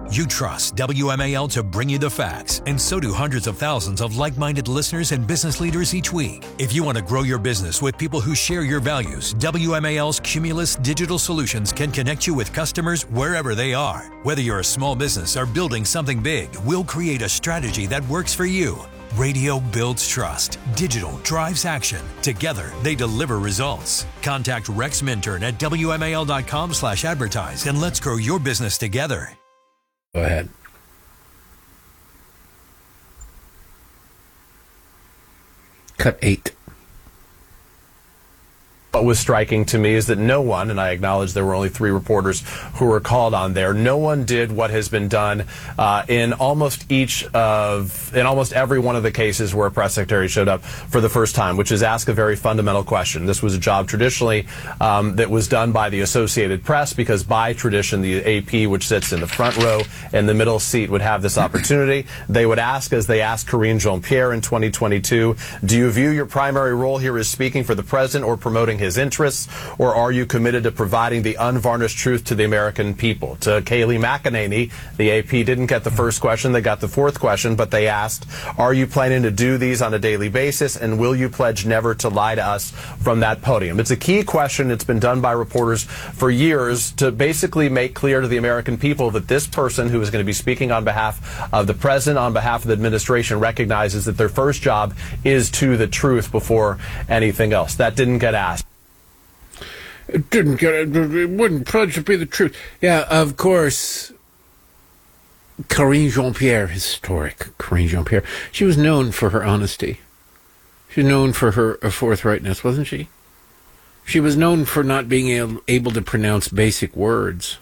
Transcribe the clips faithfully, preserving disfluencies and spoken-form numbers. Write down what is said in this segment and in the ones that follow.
You trust W M A L to bring you the facts, and so do hundreds of thousands of like-minded listeners and business leaders each week. If you want to grow your business with people who share your values, W M A L's Cumulus Digital Solutions can connect you with customers wherever they are. Whether you're a small business or building something big, we'll create a strategy that works for you. Radio builds trust. Digital drives action. Together, they deliver results. Contact Rex Minturn at W M A L dot com slash advertise and let's grow your business together. Go ahead. Cut eight. What was striking to me is that no one, and I acknowledge there were only three reporters who were called on there, no one did what has been done uh, in almost each of, in almost every one of the cases where a press secretary showed up for the first time, which is ask a very fundamental question. This was a job traditionally um, that was done by the Associated Press, because by tradition the A P, which sits in the front row and the middle seat, would have this opportunity. They would ask, as they asked Karine Jean-Pierre in twenty twenty-two, do you view your primary role here as speaking for the president or promoting his interests, or are you committed to providing the unvarnished truth to the American people? To Kayleigh McEnany, the A P didn't get the first question, they got the fourth question, but they asked, are you planning to do these on a daily basis, and will you pledge never to lie to us from that podium? It's a key question. It's been done by reporters for years to basically make clear to the American people that this person who is going to be speaking on behalf of the president, on behalf of the administration, recognizes that their first job is to the truth before anything else. That didn't get asked. It didn't get it. It wouldn't pledge to be the truth. Yeah, of course. Karine Jean-Pierre, historic Karine Jean-Pierre. She was known for her honesty. She was known for her forthrightness, wasn't she? She was known for not being able, able to pronounce basic words.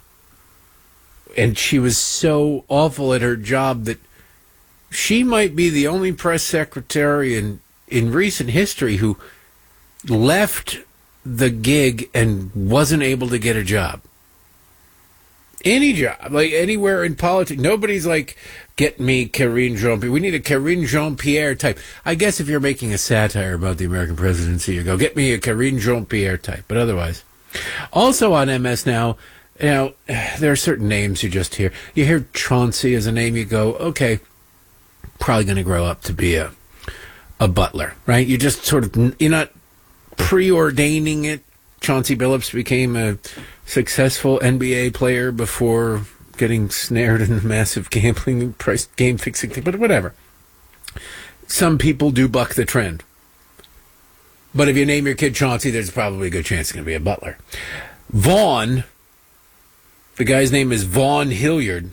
And she was so awful at her job that she might be the only press secretary in, in recent history who left the gig and wasn't able to get a job. Any job, like anywhere in politics. Nobody's like, get me Karine Jean-Pierre. We need a Karine Jean-Pierre type. I guess if you're making a satire about the American presidency, you go, get me a Karine Jean-Pierre type. But otherwise. Also on M S now, you know, there are certain names you just hear. You hear Chauncey as a name, you go, okay, probably going to grow up to be a, a butler, right? You just sort of, you're not preordaining it. Chauncey Billups became a successful N B A player before getting snared in a massive gambling price game fixing thing, but whatever. Some people do buck the trend. But if you name your kid Chauncey, there's probably a good chance it's going to be a butler. Vaughn, the guy's name is Vaughn Hilliard.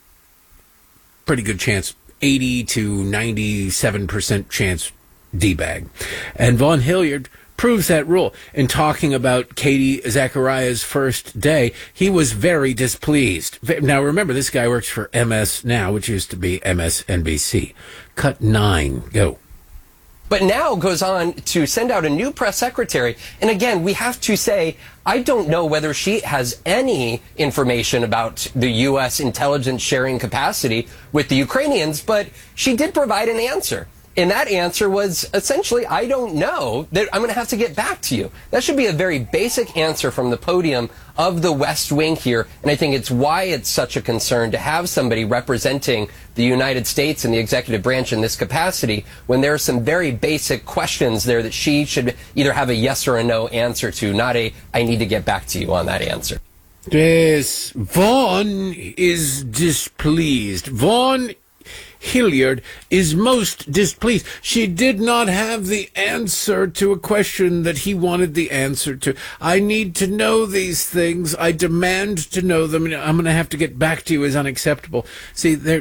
Pretty good chance, eighty to ninety-seven percent chance D-bag. And Vaughn Hilliard proves that rule. In talking about Katie Zachariah's first day, he was very displeased. Now, remember, this guy works for M S Now, which used to be M S N B C. Cut nine. Go. But now goes on to send out a new press secretary. And again, we have to say, I don't know whether she has any information about the U S intelligence sharing capacity with the Ukrainians, but she did provide an answer. And that answer was essentially, I don't know, that I'm going to have to get back to you. That should be a very basic answer from the podium of the West Wing here. And I think it's why it's such a concern to have somebody representing the United States and the executive branch in this capacity when there are some very basic questions there that she should either have a yes or a no answer to, not a, I need to get back to you on that answer. Yes, Vaughn is displeased. Vaughn Hilliard is most displeased. She did not have the answer to a question that he wanted the answer to. I need to know these things. I demand to know them. I'm going to have to get back to you is unacceptable. See, they're,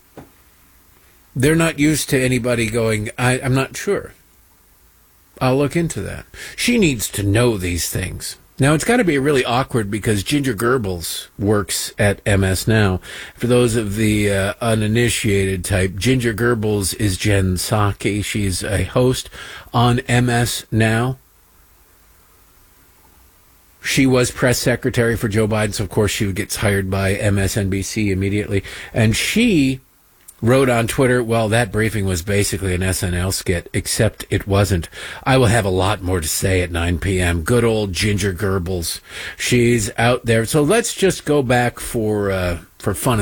they're not used to anybody going, I, I'm not sure. I'll look into that. She needs to know these things. Now, it's got to be really awkward because Ginger Goebbels works at M S Now. For those of the uh, uninitiated type, Ginger Goebbels is Jen Psaki. She's a host on M S Now. She was press secretary for Joe Biden, so of course she gets hired by M S N B C immediately. And she wrote on Twitter, well, that briefing was basically an S N L skit, except it wasn't. I will have a lot more to say at nine p.m. Good old Ginger Goebbels. She's out there. So let's just go back for uh, for fun.